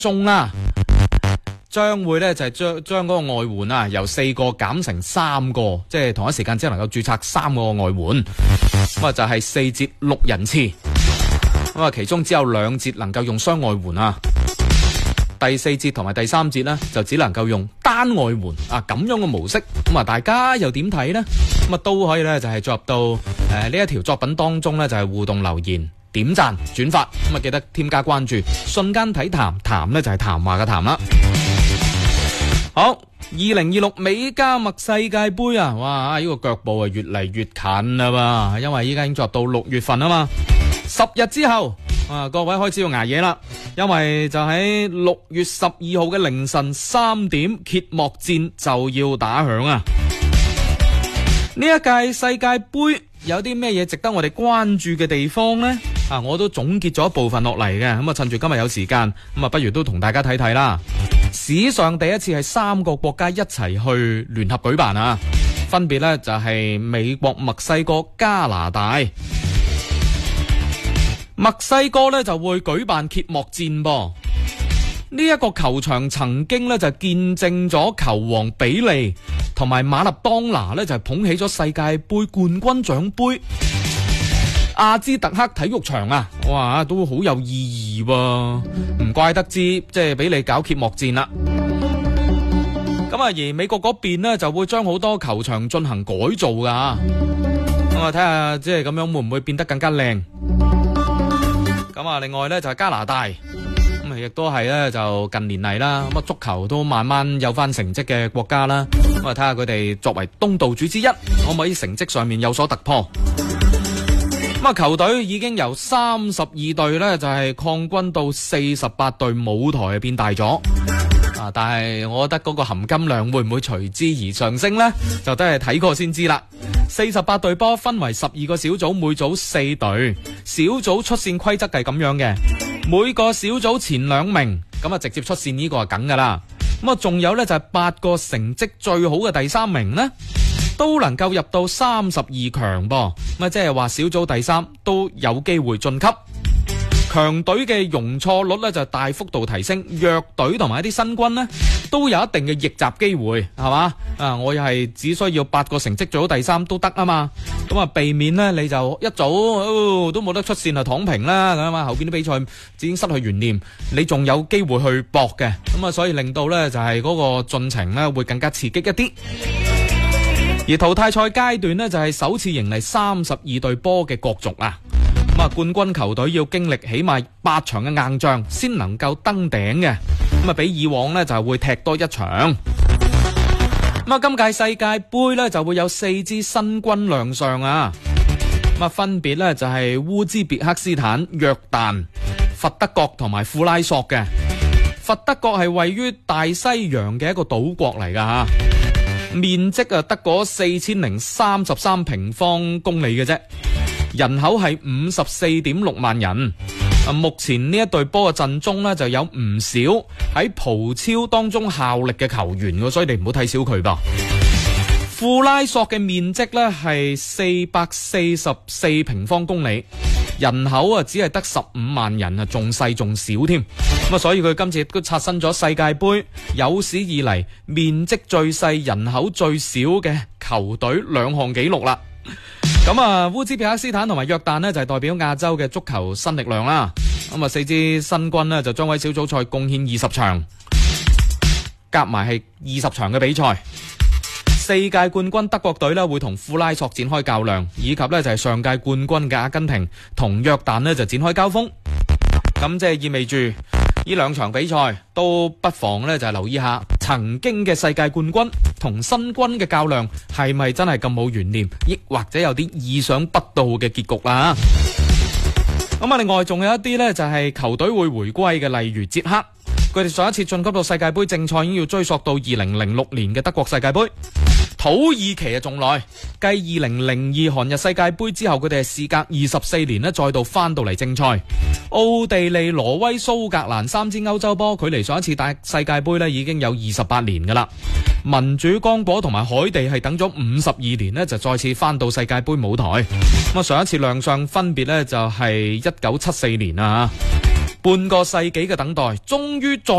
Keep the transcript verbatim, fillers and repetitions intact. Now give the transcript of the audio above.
中啦，將會咧就係將將嗰個外援啊由四個減成三個，即係同一時間只能夠註冊三個外援，咁啊就係四節六人次，咁啊其中只有兩節能夠用雙外援啊，第四節同埋第三節呢，就只能夠用單外援啊咁樣嘅模式，咁啊大家又點睇呢？咁啊都可以咧就係進入到誒呢一條作品當中咧就係互動留言。點讚轉發，咁啊記得添加關注，瞬間睇談談呢就係談話嘅談啦。好，二零二六美加墨世界盃啊，哇！呢、這個腳步啊越嚟越近啦嘛，因為依家已經作到六月份啊嘛，十日之後啊，各位開始要捱夜啦，因為就喺六月十二號嘅凌晨三點揭幕戰就要打響啊！呢一屆世界盃有啲咩嘢值得我哋關注嘅地方呢？啊，我都總結咗一部分落嚟嘅，咁啊趁住今日有時間，咁啊不如都同大家睇睇啦。史上第一次係三個國家一齊去聯合舉辦啊，分別呢就係美國、墨西哥、加拿大。墨西哥呢就會舉辦揭幕戰噃。呢一個球場曾經呢就見證咗球王比利同埋馬勒當拿呢就係捧起咗世界盃冠軍獎盃。阿茲特克體育場啊，哇，都好有意義喎，唔怪得知即係俾你搞揭幕戰啦。咁啊，而美國嗰邊呢，就會將好多球場進行改造噶，咁啊睇下即係咁樣會唔會變得更加靚。咁啊，另外呢，就係加拿大，咁啊亦都係咧就近年嚟啦，咁啊足球都慢慢有翻成績嘅國家啦，咁啊睇下佢哋作為東道主之一，可唔可以成績上面有所突破。咁啊，球隊已經由三十二隊咧，就係擴軍到四十八隊，舞台變大咗啊！但係我覺得嗰個含金量會唔會隨之而上升呢？就都係睇過先知啦。四十八隊波分為十二個小組，每組四隊，小組出線規則係咁樣嘅，每個小組前兩名咁啊直接出線，呢個係梗噶啦。咁啊，仲有呢，就係八個成績最好嘅第三名呢，都能夠入到三十二強噃，咁啊即係話小組第三都有機會晉級。強隊嘅容錯率咧就大幅度提升，弱隊同埋一啲新軍呢都有一定嘅逆襲機會，係嘛？啊，我又係只需要八個成績最好第三都得啊嘛，咁啊避免呢你就一早、哦、都冇得出線啊躺平啦咁啊，後邊啲比賽已經失去懸念，你仲有機會去搏嘅，咁啊所以令到呢就係嗰個進程呢會更加刺激一啲。而淘汰賽階段呢，就係首次迎嚟三十二隊波嘅角逐啊！咁啊，冠軍球隊要經歷起碼八場嘅硬仗先能夠登頂嘅，咁啊，比以往呢，就係會踢多一場。咁啊，今屆世界盃呢，就會有四支新軍亮相啊！咁啊，分別呢，就係烏茲別克斯坦、約旦、佛得角同埋庫拉索嘅。佛得角係位於大西洋嘅一個島國嚟噶吓。面積啊得嗰四千零三十三平方公里嘅啫，人口係五十四點六萬人。啊，目前呢一隊波嘅陣中呢，就有唔少喺葡超當中效力嘅球員，所以你唔好睇小佢噃。庫拉索嘅面積呢係四百四十四平方公里，人口啊只係得十五萬人啊，仲細仲少添。咁啊，所以佢今次都刷新咗世界盃有史以嚟面積最細、人口最少嘅球隊兩項紀錄啦。咁啊，烏茲別克斯坦同埋約旦呢，就係代表亞洲嘅足球新力量啦。咁啊，四支新軍呢，就將喺小組賽貢獻二十場，夾埋係二十場嘅比賽。四屆冠軍德國隊呢，會同庫拉索展開較量，以及呢，就係上屆冠軍嘅阿根廷同約旦呢，就展開交鋒。咁即係意味住呢兩場比賽都不妨呢，就係留意下曾經嘅世界冠軍同新軍嘅較量係咪真係咁冇懸念，亦或者有啲意想不到嘅結局啦。咁啊，另外仲有一啲呢，就係球隊會回歸嘅，例如捷克，佢哋上一次晉級到世界盃正賽已經要追溯到二零零六年嘅德國世界盃。土耳其啊仲耐，繼二零零二韓日世界盃之後，佢哋係事隔二十四年呢再度翻到嚟正賽。奧地利、挪威、蘇格蘭三支歐洲波，距離上一次打世界盃呢已經有二十八年噶啦。民主剛果同埋海地係等咗五十二年呢就再次翻到世界盃舞台。咁啊，上一次亮相分別呢就係一九七四年啊， 半個世紀嘅等待，終於再